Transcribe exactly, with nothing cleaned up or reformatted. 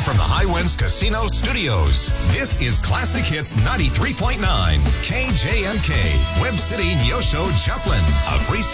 from the High Winds Casino Studios, this is Classic Hits ninety-three point nine, K J M K, Web City Neosho Joplin, a free